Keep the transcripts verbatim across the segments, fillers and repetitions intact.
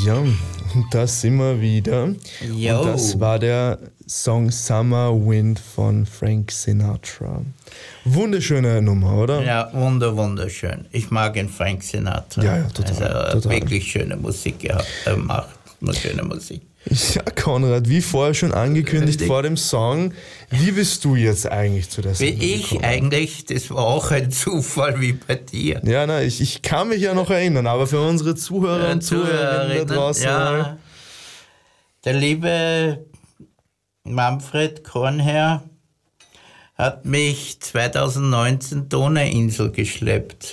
Ja, und da sind wir wieder. Yo. Und das war der Song Summer Wind von Frank Sinatra. Wunderschöne Nummer, oder? Ja, wunder, wunderschön. Ich mag ihn, Frank Sinatra. Ja, ja, total. Also total. wirklich schöne Musik gehabt, er macht nur schöne Musik. Ja, Konrad, wie vorher schon angekündigt vor dem Song, wie bist du jetzt eigentlich zu der Wie Sendung ich gekommen? eigentlich, das war auch ein Zufall wie bei dir. Ja, na, ich, ich kann mich ja noch erinnern, aber für unsere Zuhörer und Zuhörerinnen da draußen. Ja, der liebe Manfred Kornherr hat mich zweitausendneunzehn Donauinsel geschleppt.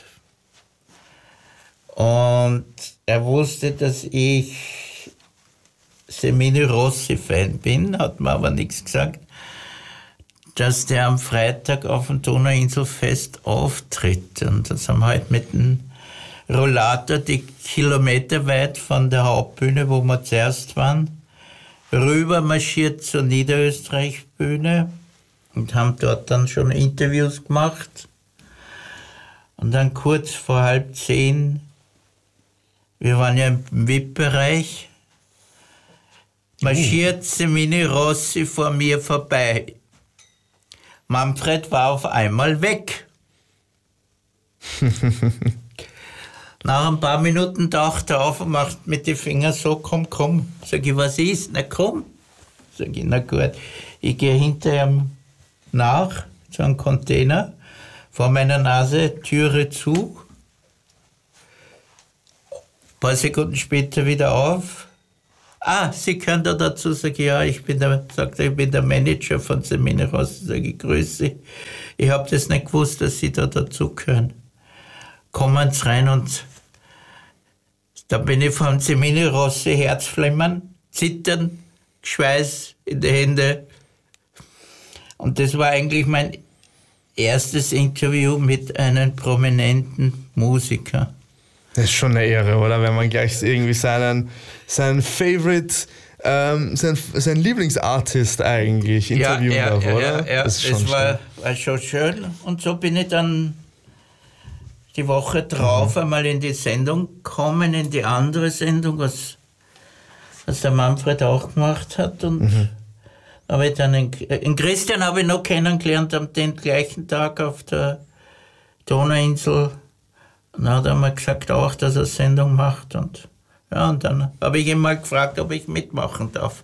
Und er wusste, dass ich Semini Rossi-Fan bin, hat mir aber nichts gesagt, dass der am Freitag auf dem Donauinselfest auftritt. Und das haben wir halt mit dem Rollator die Kilometer weit von der Hauptbühne, wo wir zuerst waren, rüber marschiert zur Niederösterreich-Bühne und haben dort dann schon Interviews gemacht. Und dann kurz vor halb zehn, wir waren ja im V I P-Bereich, marschiert Semini Rossi vor mir vorbei. Manfred war auf einmal weg. Nach ein paar Minuten taucht er auf und macht mit den Fingern so, komm, komm. Sag ich, was ist? Na komm. Sag ich, na gut. Ich gehe hinter ihm nach, zu einem Container, vor meiner Nase, Türe zu. Ein paar Sekunden später wieder auf. Ah, Sie können da dazu, sage ich, ja, ich bin der, sagt er, ich bin der Manager von Semini Rossi, sage ich, grüße. Ich habe das nicht gewusst, dass Sie da dazugehören. Kommen Sie rein und da bin ich von Semini Rossi Herzflimmern, Zittern, Schweiß in die Hände. Und das war eigentlich mein erstes Interview mit einem prominenten Musiker. Das ist schon eine Ehre, oder? Wenn man gleich irgendwie seinen, seinen Favorite, ähm, sein, sein Lieblingsartist eigentlich interviewen ja, ja, darf, ja, oder? Ja, ja. Das, das war, war schon schön. Und so bin ich dann die Woche drauf mhm. einmal in die Sendung gekommen, in die andere Sendung, was, was der Manfred auch gemacht hat. Und mhm. habe ich dann in, in Christian habe ich noch kennengelernt am den gleichen Tag auf der Donauinsel. Und dann hat er mir gesagt auch, dass er Sendung macht. Und, ja, und dann habe ich ihn mal gefragt, ob ich mitmachen darf.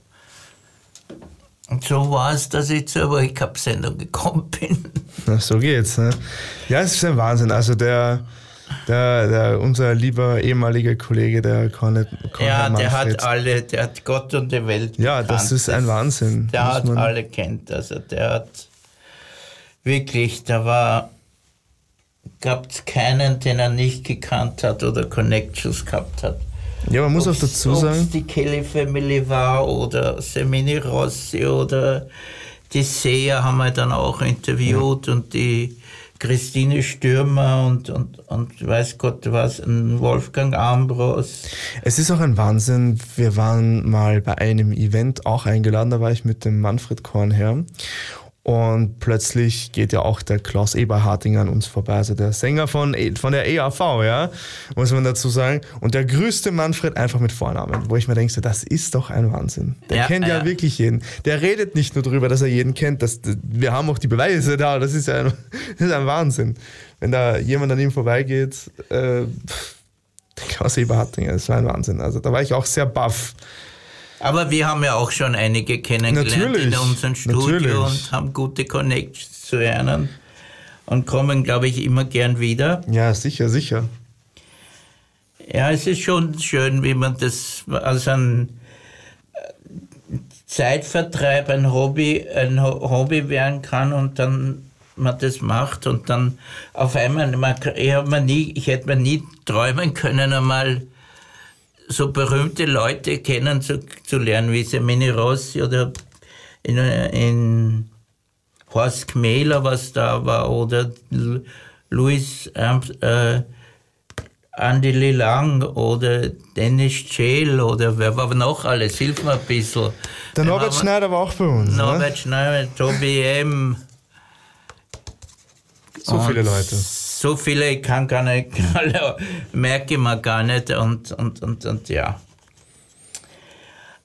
Und so war es, dass ich zur World Cup-Sendung gekommen bin. Na, so geht's, ne? Ja, es ist ein Wahnsinn. Also der, der, der unser lieber ehemaliger Kollege, der Conrad Ja, der hat alle, der hat Gott und die Welt Ja, gekannt. das ist ein Wahnsinn. Der Muss hat man alle kennt. Also der hat wirklich, da war, gab es keinen, den er nicht gekannt hat oder Connections gehabt hat. Ja, man muss ob's, auch dazu sagen, ob es die Kelly Family war oder Semini Rossi oder die Seher haben wir dann auch interviewt ja. und die Christine Stürmer und, und, und weiß Gott was, ein Wolfgang Ambros. Es ist auch ein Wahnsinn. Wir waren mal bei einem Event auch eingeladen, da war ich mit dem Manfred Kornherr. Und plötzlich geht ja auch der Klaus Eberhardinger an uns vorbei, also der Sänger von, von der E A V, ja, muss man dazu sagen. Und der grüßte Manfred einfach mit Vornamen, wo ich mir denke, das ist doch ein Wahnsinn. Der ja, kennt ja, ja wirklich jeden. Der redet nicht nur darüber, dass er jeden kennt, das, wir haben auch die Beweise da, das ist ja ein, das ist ein Wahnsinn. Wenn da jemand an ihm vorbeigeht, äh, der Klaus Eberhardinger, das war ein Wahnsinn. Also da war ich auch sehr baff. Aber wir haben ja auch schon einige kennengelernt natürlich, in unserem Studio natürlich. und haben gute Connections zu einem und kommen, glaube ich, immer gern wieder. Ja, sicher, sicher. Ja, es ist schon schön, wie man das als ein Zeitvertreib, ein Hobby, ein Hobby werden kann und dann man das macht und dann auf einmal, man, ich, hab mir nie, ich hätte mir nie träumen können, einmal so berühmte Leute kennenzulernen wie Semini Rossi oder in, in Horst Kmäler, was da war, oder Louis äh, Andi Lilang oder Dennis Scheel oder wer war noch alles? Hilf mir ein bisschen. Der Norbert Schneider war auch bei uns. Norbert ne? Schneider, Tobi M. So und viele Leute. So viele, ich kann gar nicht, alle merke ich mir gar nicht und, und, und, und ja.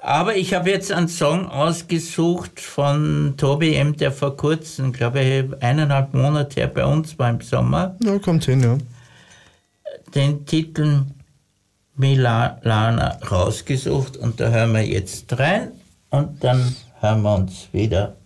Aber ich habe jetzt einen Song ausgesucht von Tobi M., der vor kurzem, glaube ich, eineinhalb Monate her bei uns war im Sommer. Ja, kommt hin, ja. Den Titel Milana rausgesucht und da hören wir jetzt rein und dann hören wir uns wieder.